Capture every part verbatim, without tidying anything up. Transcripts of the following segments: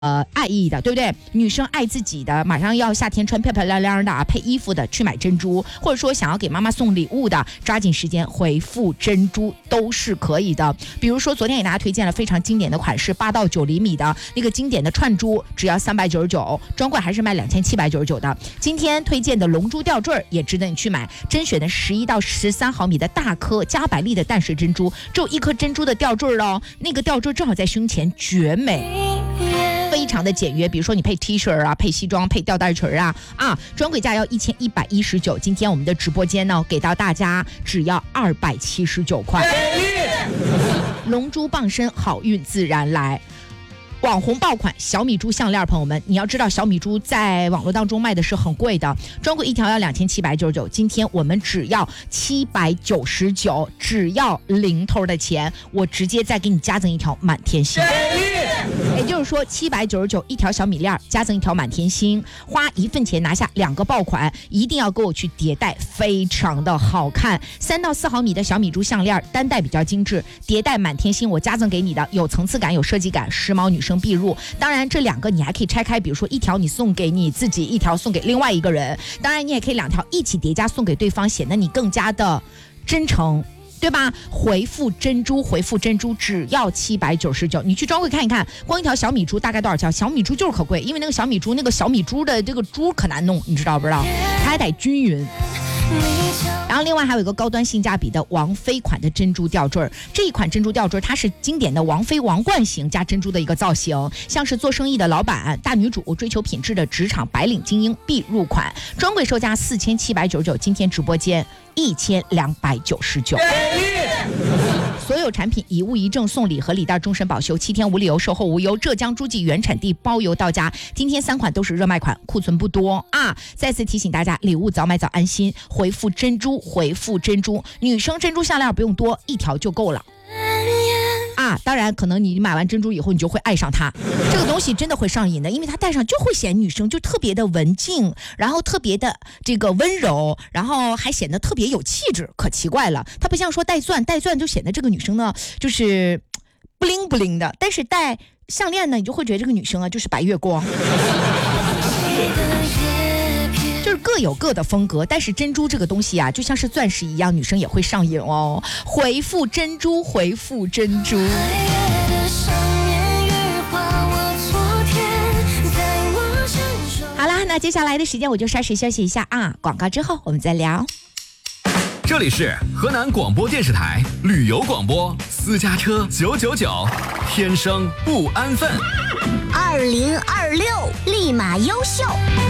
呃，爱意的，对不对？女生爱自己的，马上要夏天穿漂漂亮亮的，配衣服的去买珍珠，或者说想要给妈妈送礼物的，抓紧时间回复珍珠都是可以的。比如说昨天给大家推荐了非常经典的款式，八到九厘米的那个经典的串珠，只要三百九十九，专柜还是卖两千七百九十九的。今天推荐的龙珠吊坠也值得你去买，甄选的十一到十三毫米的大颗加百利的淡水珍珠，只有一颗珍珠的吊坠哦，那个吊坠正好在胸前，绝美。非常的简约，比如说你配 T 恤啊，配西装，配吊带裙啊，啊，专柜价要一千一百一十九，今天我们的直播间呢，给到大家只要二百七十九块。龙珠傍身，好运自然来。网红爆款小米珠项链，朋友们，你要知道小米珠在网络当中卖的是很贵的，专柜一条要两千七百九十九，今天我们只要七百九十九，只要零头的钱，我直接再给你加赠一条满天星。也就是说，七百九十九一条小米链，加赠一条满天星，花一份钱拿下两个爆款，一定要给我去叠戴，非常的好看。三到四毫米的小米珠项链，单戴比较精致，叠戴满天星，我加赠给你的，有层次感，有设计感，时髦女生必入。当然，这两个你还可以拆开，比如说一条你送给你自己，一条送给另外一个人。当然，你也可以两条一起叠加送给对方，显得你更加的真诚。对吧？回复珍珠，回复珍珠，只要七百九十九。你去专柜看一看，光一条小米珠大概多少钱？小米珠就是可贵，因为那个小米珠，那个小米珠的这个珠可难弄，你知道不知道？它还得均匀。然后另外还有一个高端性价比的王菲款的珍珠吊坠，这一款珍珠吊坠它是经典的王菲王冠型加珍珠的一个造型，像是做生意的老板、大女主、追求品质的职场白领精英必入款，专柜售价四千七百九十九，今天直播间一千两百九十九。所有产品一物一证送礼和礼袋终身保修，七天无理由，售后无忧，浙江诸暨原产地包邮到家。今天三款都是热卖款，库存不多啊！再次提醒大家，礼物早买早安心，回复珍珠，回复珍珠，女生珍珠项链不用多，一条就够了。啊，当然，可能你买完珍珠以后，你就会爱上它。这个东西真的会上瘾的，因为它戴上就会显女生就特别的文静，然后特别的这个温柔，然后还显得特别有气质，可奇怪了。它不像说戴钻，戴钻就显得这个女生呢就是不灵不灵的，但是戴项链呢，你就会觉得这个女生啊就是白月光。就是各有各的风格，但是珍珠这个东西啊，就像是钻石一样，女生也会上瘾哦。回复珍珠，回复珍珠。好啦，那接下来的时间我就稍事休息一下啊，广告之后我们再聊。 这里是河南广播电视台旅游广播，私家车九九九，天生不安分。 二零二六立马优秀。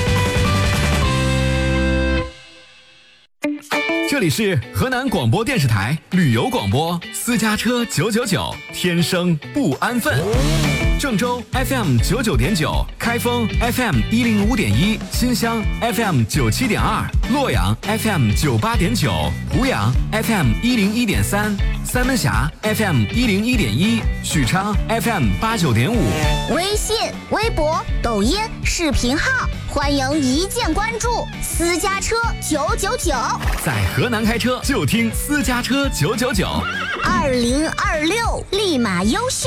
这里是河南广播电视台旅游广播，私家车九九九，天生不安分。郑州 F M 九九点九，开封 F M 一零五点一，新乡 F M 九七点二，洛阳 F M 九八点九，濮阳 F M 一零一点三，三门峡 F M 一零一点一，许昌 F M 八九点五。 微信、微博、抖音、视频号，欢迎一键关注私家车九九九。 在河南开车就听私家车九九九。 二零二六立马优秀。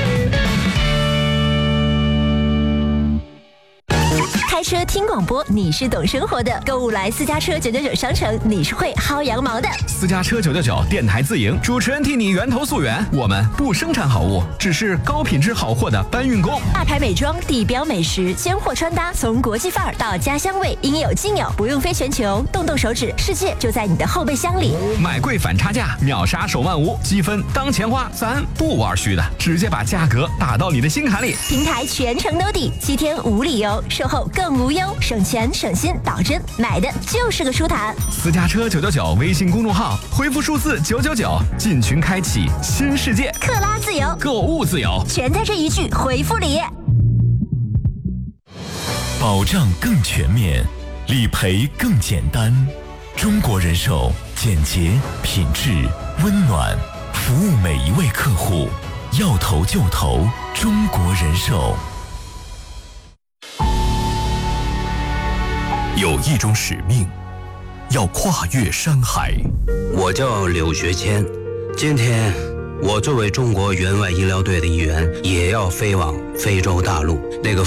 开车听广播，你是懂生活的；购物来私家车九九九商城，你是会薅羊毛的。 私家车九九九电台自营，主持人替你源头溯源。我们不生产好物，只是高品质好货的搬运工。 大牌美妆、地标美食、鲜货穿搭，从国际范儿到家乡味，应有尽有，不用飞全球，动动手指，世界就在你的后备箱里。 买贵反差价，秒杀手慢无，积分当钱花，咱不玩虚的，直接把价格打到你的心坎里。 平台全程兜底，七天无理由，售后更无忧，省钱省心，保真，买的就是个舒坦。 私家车九九九微信公众号，回复数字九九九，进群开启新世界。 克拉自由， 购物自由， 全在这一句回复里。 保障更全面，理赔更简单。中国人寿，简洁、品质、温暖，服务每一位客户，要投就投，中国人寿。有一种使命，要跨越山海。 我叫柳学谦，今天我作为中国援外医疗队的一员，也要飞往非洲大陆那个